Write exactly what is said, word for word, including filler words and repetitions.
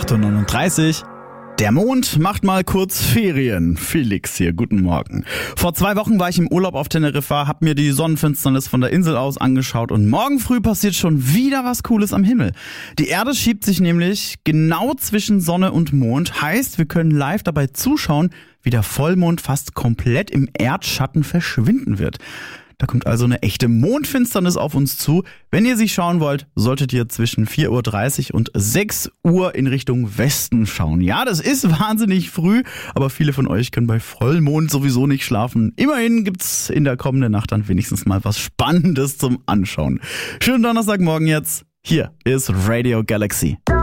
acht Uhr neununddreißig. Der Mond macht mal kurz Ferien. Felix hier, guten Morgen. Vor zwei Wochen war ich im Urlaub auf Teneriffa, hab mir die Sonnenfinsternis von der Insel aus angeschaut und morgen früh passiert schon wieder was Cooles am Himmel. Die Erde schiebt sich nämlich genau zwischen Sonne und Mond, heißt, wir können live dabei zuschauen, wie der Vollmond fast komplett im Erdschatten verschwinden wird. Da kommt also eine echte Mondfinsternis auf uns zu. Wenn ihr sie schauen wollt, solltet ihr zwischen vier Uhr dreißig und sechs Uhr in Richtung Westen schauen. Ja, das ist wahnsinnig früh, aber viele von euch können bei Vollmond sowieso nicht schlafen. Immerhin gibt's in der kommenden Nacht dann wenigstens mal was Spannendes zum Anschauen. Schönen Donnerstagmorgen jetzt. Hier ist Radio Galaxy.